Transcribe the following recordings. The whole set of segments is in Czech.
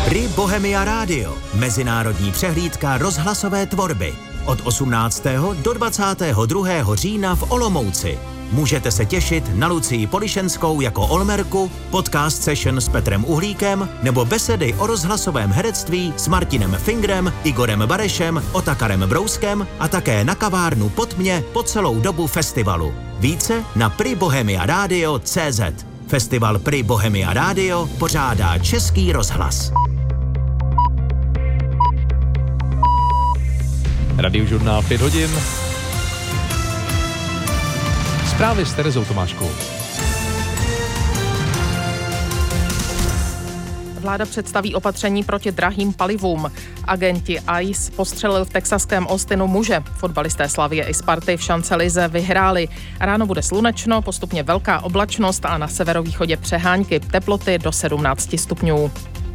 Pri Bohemia Radio, mezinárodní přehlídka rozhlasové tvorby. Od 18. do 22. října v Olomouci. Můžete se těšit na Lucii Polišenskou jako Olmerku, podcast session s Petrem Uhlíkem nebo besedy o rozhlasovém herectví s Martinem Fingrem, Igorem Barešem, Otakarem Brouskem a také na kavárnu Pod mě po celou dobu festivalu. Více na pribohemiaradio.cz. Festival Pri Bohemia Radio pořádá Český rozhlas. Radiožurnál 5 hodin. Zprávy s Terezou Tomáškovou. Vláda představí opatření proti drahým palivům. Agenti ICE postřelil v texaském Austinu muže. Fotbalisté Slavie i Sparty v šance lize vyhráli. Ráno bude slunečno, postupně velká oblačnost a na severovýchodě přehánky, teploty do 17 stupňů.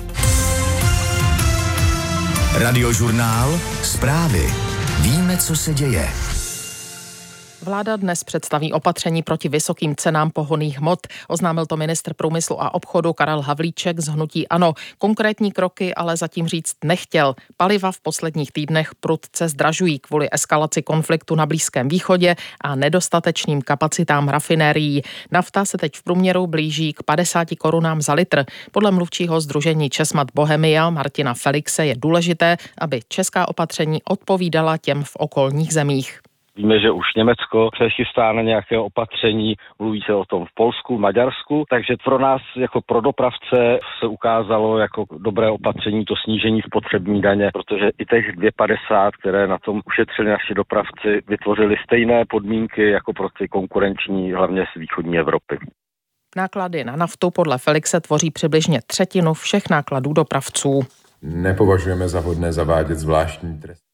Radiožurnál Zprávy. Víme, co se děje. Vláda dnes představí opatření proti vysokým cenám pohonných hmot. Oznámil to ministr průmyslu a obchodu Karel Havlíček z hnutí ANO. Konkrétní kroky ale zatím říct nechtěl. Paliva v posledních týdnech prudce zdražují kvůli eskalaci konfliktu na Blízkém východě a nedostatečným kapacitám rafinérií. Nafta se teď v průměru blíží k 50 korunám za litr. Podle mluvčího sdružení Česmad Bohemia Martina Felixe je důležité, aby česká opatření odpovídala těm v okolních zemích. Víme, že už Německo přechystá na nějaké opatření, mluví se o tom v Polsku, Maďarsku, takže pro nás jako pro dopravce se ukázalo jako dobré opatření to snížení spotřební daně, protože i těch 2,50, které na tom ušetřili naši dopravci, vytvořili stejné podmínky jako pro ty konkurenční, hlavně z východní Evropy. Náklady na naftu podle Felixe tvoří přibližně třetinu všech nákladů dopravců. Nepovažujeme za vhodné zavádět zvláštní trest.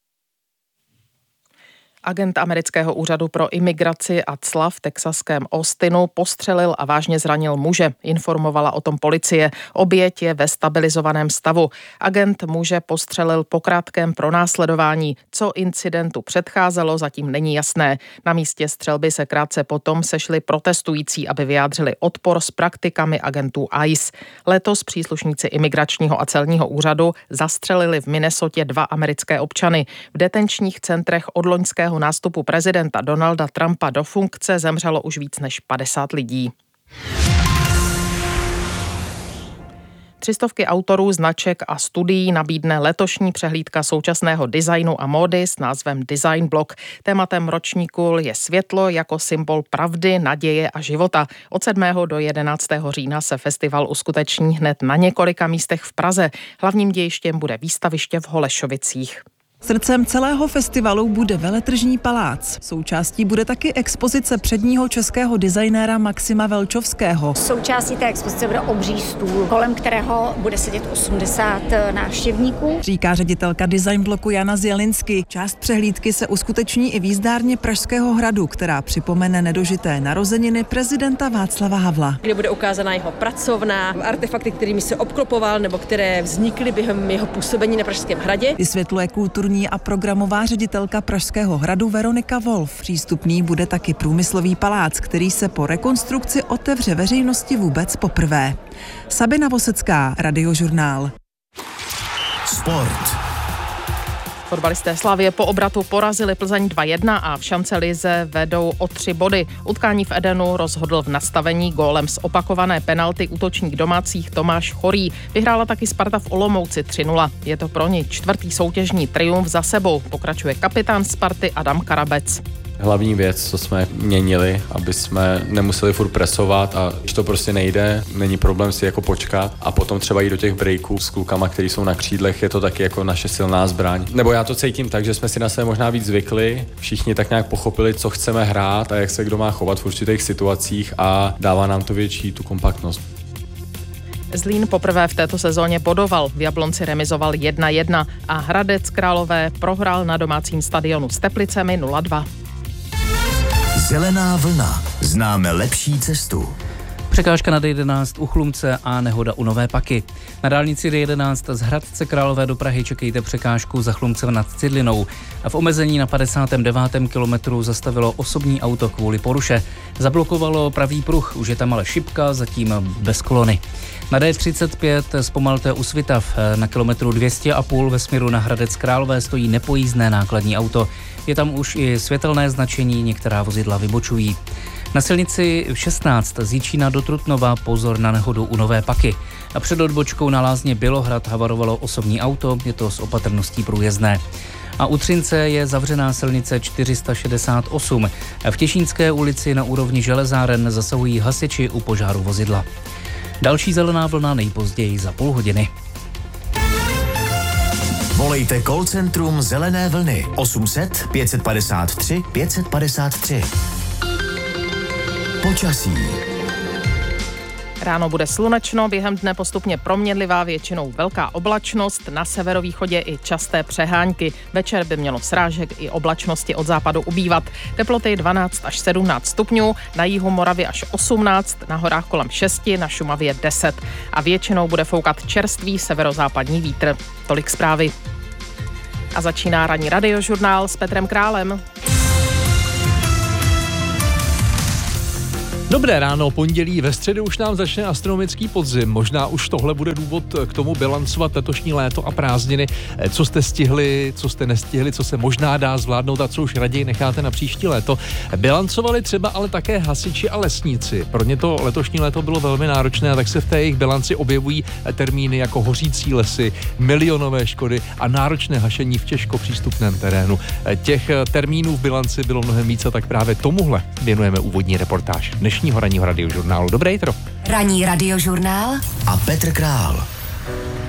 Agent amerického úřadu pro imigraci a cla v texaském Austinu postřelil a vážně zranil muže, informovala o tom policie. Oběť je ve stabilizovaném stavu. Agent muže postřelil po krátkém pronásledování. Co incidentu předcházelo, zatím není jasné. Na místě střelby se krátce potom sešli protestující, aby vyjádřili odpor s praktikami agentů ICE. Letos příslušníci imigračního a celního úřadu zastřelili v Minnesotě 2 americké občany. V detenčních centrech od loňského nástupu prezidenta Donalda Trumpa do funkce zemřelo už víc než 50 lidí. 300 autorů, značek a studií nabídne letošní přehlídka současného designu a módy s názvem Design Block. Tématem ročníku je světlo jako symbol pravdy, naděje a života. Od 7. do 11. října se festival uskuteční hned na několika místech v Praze. Hlavním dějištěm bude výstaviště v Holešovicích. Srdcem celého festivalu bude veletržní palác. Součástí bude taky expozice předního českého designéra Maxima Velčovského. Součástí té expozice bude obří stůl, kolem kterého bude sedět 80 návštěvníků. Říká ředitelka Design bloku Jana Zjelinsky. Část přehlídky se uskuteční i v jízdárně Pražského hradu, která připomene nedožité narozeniny prezidenta Václava Havla. Kde bude ukázána jeho pracovna, artefakty, kterými se obklopoval nebo které vznikly během jeho působení na Pražském hradě. Vysvětluje kulturní a programová ředitelka Pražského hradu Veronika Wolf. Přístupný bude taky průmyslový palác, který se po rekonstrukci otevře veřejnosti vůbec poprvé. Sabina Vosecká, Radiožurnál. Sport. Fotbalisté Slavie po obratu porazili Plzeň 2-1 a v šance lize vedou o 3 body. Utkání v Edenu rozhodl v nastavení gólem z opakované penalty útočník domácích Tomáš Chorý. Vyhrála taky Sparta v Olomouci 3-0. Je to pro ně 4. soutěžní triumf za sebou, pokračuje kapitán Sparty Adam Karabec. Hlavní věc, co jsme měnili, aby jsme nemuseli furt presovat a když to prostě nejde, není problém si jako počkat a potom třeba jít do těch breaků s klukama, který jsou na křídlech, je to taky jako naše silná zbraň. Nebo já to cítím tak, že jsme si na sebe možná víc zvykli, všichni tak nějak pochopili, co chceme hrát a jak se kdo má chovat v určitých situacích a dává nám to větší tu kompaktnost. Zlín poprvé v této sezóně bodoval, v Jablonci remizoval 1-1 a Hradec Králové prohrál na domácím stadionu s Teplicemi 0-2. Zelená vlna. Známe lepší cestu. Překážka na D11 u Chlumce a nehoda u Nové Paky. Na dálnici D11 z Hradce Králové do Prahy čekejte překážku za Chlumcem nad Cidlinou. A v omezení na 59. kilometru zastavilo osobní auto kvůli poruše. Zablokovalo pravý pruh, už je tam ale šipka, zatím bez kolony. Na D35 zpomalte u Svitav. Na kilometru 200,5 ve směru na Hradec Králové stojí nepojízdné nákladní auto. Je tam už i světelné značení, některá vozidla vybočují. Na silnici 16 z Jičína do Trutnova pozor na nehodu u Nové Paky. A před odbočkou na Lázně Bělohrad havarovalo osobní auto, je to s opatrností průjezdné. A u Třince je zavřená silnice 468. V Těšínské ulici na úrovni Železáren zasahují hasiči u požáru vozidla. Další zelená vlna nejpozději za půl hodiny. Volejte call centrum Zelené vlny 800 553 553. Počasí. Ráno bude slunečno, během dne postupně proměnlivá, většinou velká oblačnost, na severovýchodě i časté přehánky. Večer by mělo srážek i oblačnosti od západu ubývat. Teploty 12 až 17 stupňů, na jihu Moravy až 18, na horách kolem 6, na Šumavě 10. A většinou bude foukat čerstvý severozápadní vítr. Tolik zprávy. A začíná ranní radiožurnál s Petrem Králem. Dobré ráno, pondělí, ve středu už nám začne astronomický podzim. Možná už tohle bude důvod k tomu bilancovat letošní léto a prázdniny. Co jste stihli, co jste nestihli, co se možná dá zvládnout a co už raději necháte na příští léto. Bilancovali třeba ale také hasiči a lesníci. Pro ně to letošní léto bylo velmi náročné a tak se v té jejich bilanci objevují termíny jako hořící lesy, milionové škody a náročné hašení v těžko přístupném terénu. Těch termínů v bilanci bylo mnohem víc a tak právě tomuhle věnujeme úvodní reportáž dnešního ranního radiožurnálu. Dobré jitro. Ranní radiožurnál a Petr Král.